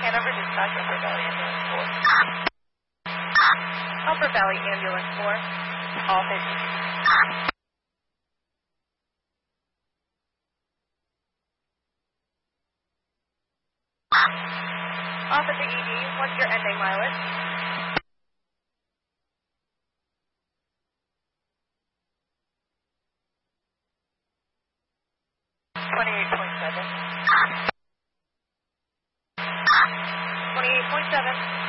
Hanover Dispatch, Upper Valley Ambulance 4. Upper Valley Ambulance 4. All patients. Off at the ED, what's your ending mileage? 28.7. 28.7.